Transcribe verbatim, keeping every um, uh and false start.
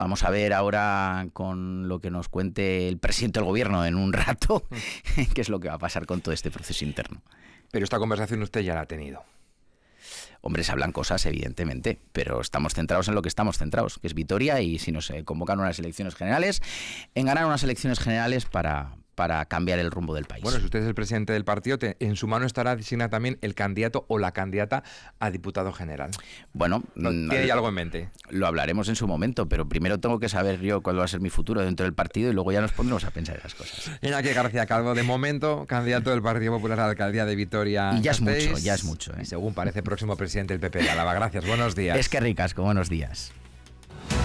Vamos a ver ahora con lo que nos cuente el presidente del gobierno en un rato, qué es lo que va a pasar con todo este proceso interno. Pero esta conversación usted ya la ha tenido. Hombre, se hablan cosas, evidentemente, pero estamos centrados en lo que estamos centrados, que es Vitoria, y si nos eh, convocan unas elecciones generales, en ganar unas elecciones generales para, para cambiar el rumbo del país. Bueno, si usted es el presidente del partido, te, en su mano estará designar también el candidato o la candidata a diputado general. Bueno, ¿tiene ya algo en mente? Lo hablaremos en su momento, pero primero tengo que saber yo cuál va a ser mi futuro dentro del partido y luego ya nos pondremos a pensar esas cosas. Iñaki García Calvo, de momento, candidato del Partido Popular a la alcaldía de Vitoria. Y ya es mucho, ya es mucho. ¿eh? Y según parece, próximo presidente del P P de Álava. Gracias, buenos días. Es que ricasco, buenos días.